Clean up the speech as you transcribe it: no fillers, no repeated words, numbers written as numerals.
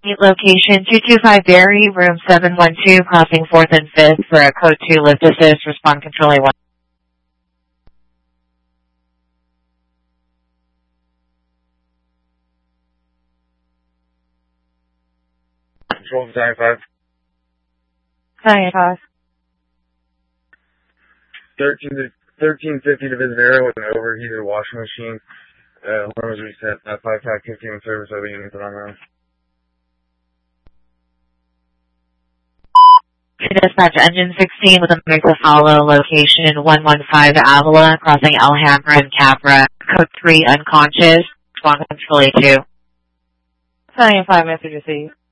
Location 225 Berry, room 712, crossing 4th and 5th for a code 2 lift assist, respond control A1. Control 95. 95. 1350 to visit area with an overheated washing machine. Alarm was reset. 5-5-15 in service. Over units on that. Dispatch engine 16 with a mix of follow location 115 Avila, crossing Alhambra and Capra, code 3 unconscious, respond control A2. 95 message received.